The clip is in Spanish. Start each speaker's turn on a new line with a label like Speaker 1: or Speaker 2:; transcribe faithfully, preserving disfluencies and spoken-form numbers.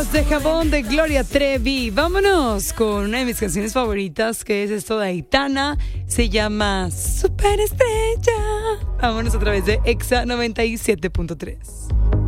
Speaker 1: De jabón de Gloria Trevi. Vámonos con una de mis canciones favoritas, que es esto de Aitana. Se llama Superestrella. Vámonos a través de Exa noventa y siete punto tres.